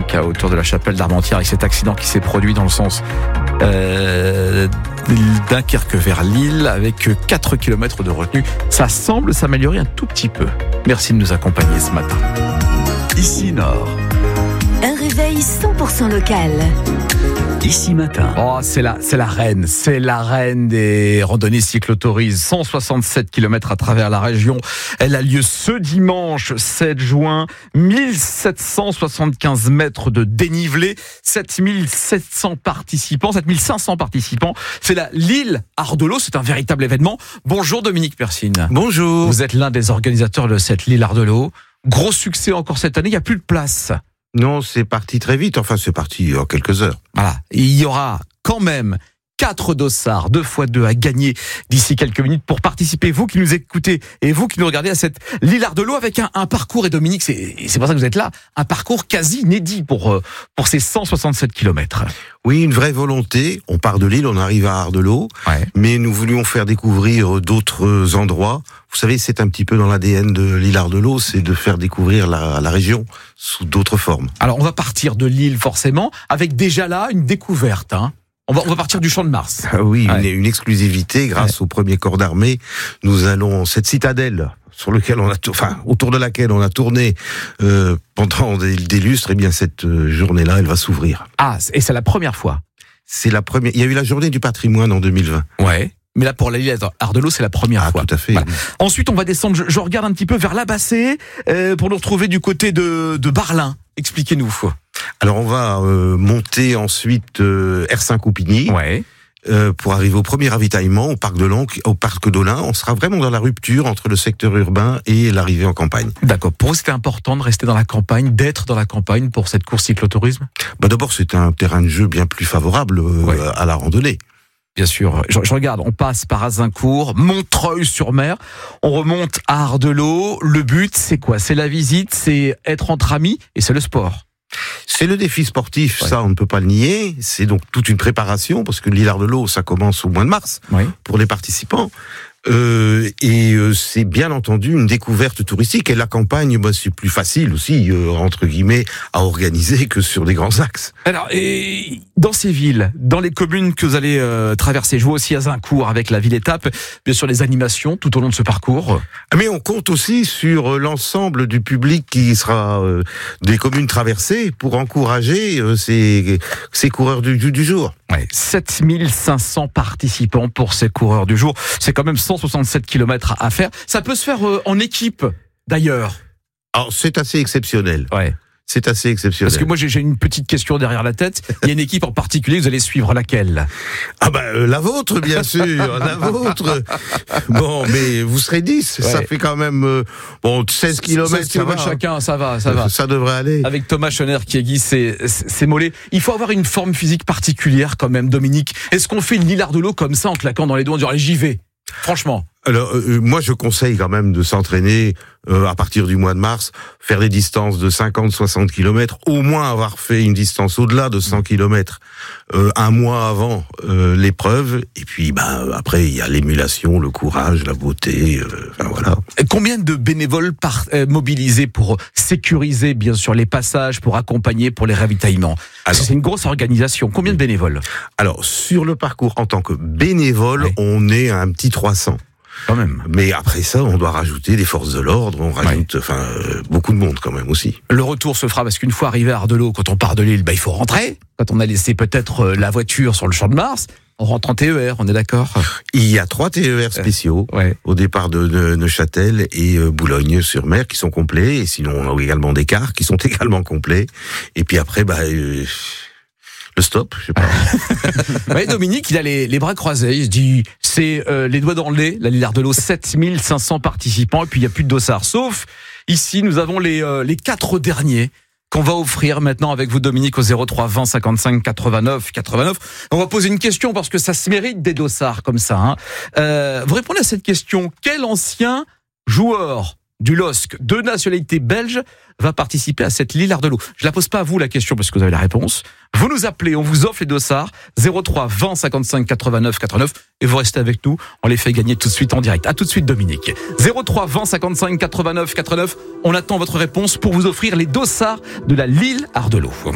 cas autour de la chapelle d'Armentières avec cet accident qui s'est produit dans le sens Dunkerque vers Lille avec 4 km de retenue. Ça semble s'améliorer un tout petit peu. Merci de nous accompagner ce matin. Ici Nord. Un réveil 100% local. Ici Matin. Oh, c'est la reine des randonnées cyclotouristes. 167 km à travers la région. Elle a lieu ce dimanche 7 juin. 1775 mètres de dénivelé. 7500 participants. C'est la Lille Ardelot. C'est un véritable événement. Bonjour Dominique Persine. Bonjour. Vous êtes l'un des organisateurs de cette Lille Ardelot. Gros succès encore cette année. Il n'y a plus de place. Non, c'est parti très vite. Enfin, c'est parti en quelques heures. Voilà. Et il y aura quand même 4 dossards, 2x2 à gagner d'ici quelques minutes pour participer. Vous qui nous écoutez et vous qui nous regardez à cette Lille Ardelot avec un parcours, et Dominique, c'est pour ça que vous êtes là, un parcours quasi inédit pour ces 167 km. Oui, une vraie volonté. On part de Lille, on arrive à Ardelot. Ouais. Mais nous voulions faire découvrir d'autres endroits. Vous savez, c'est un petit peu dans l'ADN de Lille Ardelot, c'est de faire découvrir la région sous d'autres formes. Alors, on va partir de Lille, forcément, avec déjà là une découverte, hein. On va partir du Champ de Mars. Oui, Ouais. une exclusivité grâce au premier corps d'armée. Nous allons, cette citadelle sur lequel autour de laquelle on a tourné pendant des lustres, et bien cette journée-là, elle va s'ouvrir. Ah, et c'est la première fois. C'est la première. Il y a eu la journée du patrimoine en 2020. Ouais. Mais là, pour la Lille Ardelot, c'est la première fois. Tout à fait. Voilà. Ensuite, on va descendre, je regarde un petit peu vers l'Abassé, pour nous retrouver du côté de Barlin. Expliquez-nous. Alors on va monter ensuite R5 Coupigny, Ouais. pour arriver au premier ravitaillement au parc d'Olin. On sera vraiment dans la rupture entre le secteur urbain et l'arrivée en campagne. D'accord. Pour vous, c'était important de rester dans la campagne, d'être dans la campagne pour cette course cyclotourisme ? D'abord, c'est un terrain de jeu bien plus favorable à la randonnée. Bien sûr. Je regarde, on passe par Azincourt, Montreuil-sur-Mer, on remonte à Ardelot. Le but, c'est quoi ? C'est la visite, c'est être entre amis et c'est le sport. C'est le défi sportif, Ouais. ça on ne peut pas le nier. C'est donc toute une préparation, parce que l'île Ardelot, ça commence au mois de mars Oui. pour les participants. C'est bien entendu une découverte touristique. Et la campagne, c'est plus facile aussi, entre guillemets, à organiser que sur des grands axes. Alors, et dans ces villes, dans les communes que vous allez traverser, je vois aussi Azincourt avec la ville-étape, bien sûr les animations tout au long de ce parcours. Mais on compte aussi sur l'ensemble du public qui sera des communes traversées pour encourager ces coureurs du jour. Ouais, 7500 participants pour ces coureurs du jour. C'est quand même 167 km à faire. Ça peut se faire en équipe, d'ailleurs. Alors c'est assez exceptionnel. Ouais. C'est assez exceptionnel. Parce que moi, j'ai une petite question derrière la tête. Il y a une équipe en particulier, vous allez suivre laquelle ? La vôtre, bien sûr, la vôtre. Bon, mais vous serez 10, ça fait quand même 16 km, ça va. Chacun, ça va. Ça devrait aller. Avec Thomas Schoner qui aiguise ses mollets. Il faut avoir une forme physique particulière quand même, Dominique. Est-ce qu'on fait une Lille Ardelot comme ça en claquant dans les doigts en disant allez, j'y vais ? Franchement. Alors, moi, je conseille quand même de s'entraîner à partir du mois de mars, faire des distances de 50-60 km, au moins avoir fait une distance au-delà de 100 km un mois avant l'épreuve. Et puis, après, il y a l'émulation, le courage, la beauté, voilà. Combien de bénévoles mobilisés pour sécuriser, bien sûr, les passages, pour accompagner, pour les ravitaillements ? Parce que c'est une grosse organisation. Combien de bénévoles ? Alors, sur le parcours, en tant que bénévole, Oui. on est à un petit 300. Quand même. Mais après ça, on doit rajouter des forces de l'ordre, on rajoute beaucoup de monde quand même aussi. Le retour se fera parce qu'une fois arrivé à Ardelot, quand on part de Lille, il faut rentrer. Quand on a laissé peut-être la voiture sur le Champ de Mars, on rentre en TER, on est d'accord ? Il y a 3 TER spéciaux Ouais. au départ de Neuchâtel et Boulogne-sur-Mer qui sont complets. Et sinon, on a également des cars qui sont également complets. Et puis après, le stop, je sais pas. Ouais, Dominique, il a les bras croisés. Il se dit, c'est les doigts dans le nez. La Lille Ardelot, 7500 participants. Et puis, il n'y a plus de dossards. Sauf, ici, nous avons les 4 derniers qu'on va offrir maintenant avec vous, Dominique, au 03 20 55 89 89. On va poser une question parce que ça se mérite des dossards comme ça. Vous répondez à cette question. Quel ancien joueur du LOSC de nationalité belge va participer à cette Lille Ardelot? Je la pose pas à vous la question parce que vous avez la réponse. Vous nous appelez, on vous offre les dossards 03 20 55 89 89 et vous restez avec nous. On les fait gagner tout de suite en direct. À tout de suite, Dominique. 03 20 55 89 89. On attend votre réponse pour vous offrir les dossards de la Lille Ardelot.